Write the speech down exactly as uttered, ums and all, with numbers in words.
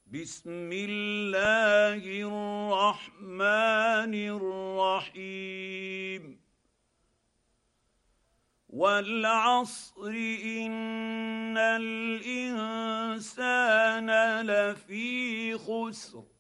بسم الله الرحمن الرحيم والعصر إن الإنسان لفي خسر